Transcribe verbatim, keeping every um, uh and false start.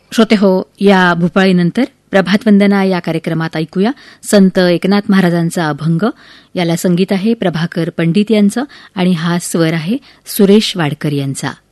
श्रोते हो, या भूपाळीनंतर प्रभातवंदना या कार्यक्रमात ऐकूया संत एकनाथ महाराजांचा अभंग. याला संगीत आहे प्रभाकर पंडित यांचं आणि हा स्वर आहे सुरेश वाडकर यांचा.